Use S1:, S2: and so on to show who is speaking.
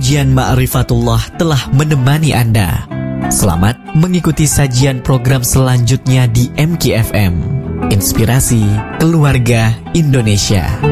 S1: Kajian Ma'rifatullah telah menemani Anda. Selamat mengikuti sajian program selanjutnya di MKFM, Inspirasi Keluarga Indonesia.